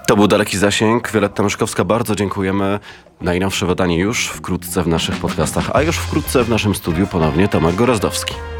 To był Daleki Zasięg. Wioletta Myszkowska, bardzo dziękujemy. Najnowsze wydanie już wkrótce w naszych podcastach, a już wkrótce w naszym studiu ponownie Tomek Gorozdowski.